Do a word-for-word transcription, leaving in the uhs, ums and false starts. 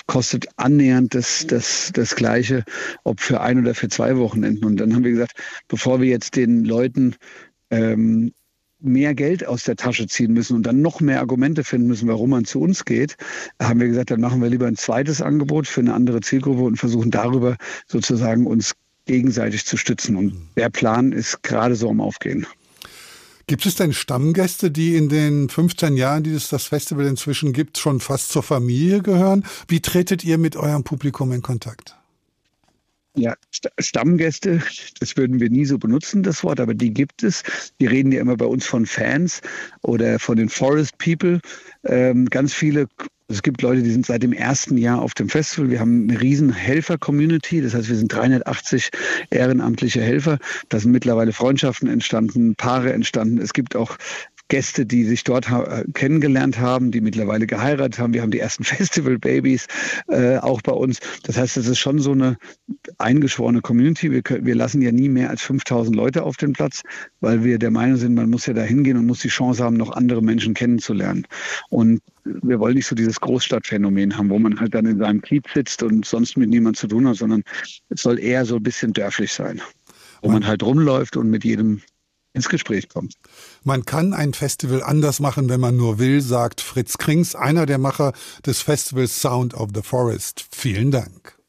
kostet annähernd das, das, das Gleiche, ob für ein oder für zwei Wochenenden. Und dann haben wir gesagt, bevor wir jetzt den Leuten ähm, mehr Geld aus der Tasche ziehen müssen und dann noch mehr Argumente finden müssen, warum man zu uns geht, haben wir gesagt, dann machen wir lieber ein zweites Angebot für eine andere Zielgruppe und versuchen darüber sozusagen uns gegenseitig zu stützen. Und der Plan ist gerade so am Aufgehen. Gibt es denn Stammgäste, die in den fünfzehn Jahren, die es das Festival inzwischen gibt, schon fast zur Familie gehören? Wie tretet ihr mit eurem Publikum in Kontakt? Ja, Stammgäste, das würden wir nie so benutzen, das Wort, aber die gibt es. Die reden ja immer bei uns von Fans oder von den Forest People. Ähm, ganz viele, es gibt Leute, die sind seit dem ersten Jahr auf dem Festival. Wir haben eine riesen Helfer-Community, das heißt, wir sind dreihundertachtzig ehrenamtliche Helfer. Da sind mittlerweile Freundschaften entstanden, Paare entstanden. Es gibt auch Gäste, die sich dort ha- kennengelernt haben, die mittlerweile geheiratet haben. Wir haben die ersten Festival-Babys äh, auch bei uns. Das heißt, es ist schon so eine eingeschworene Community. Wir, können, wir lassen ja nie mehr als fünftausend Leute auf den Platz, weil wir der Meinung sind, man muss ja da hingehen und muss die Chance haben, noch andere Menschen kennenzulernen. Und wir wollen nicht so dieses Großstadtphänomen haben, wo man halt dann in seinem Kiez sitzt und sonst mit niemandem zu tun hat, sondern es soll eher so ein bisschen dörflich sein, wo man halt rumläuft und mit jedem ins Gespräch kommt. Man kann ein Festival anders machen, wenn man nur will, sagt Fritz Krings, einer der Macher des Festivals Sound of the Forest. Vielen Dank.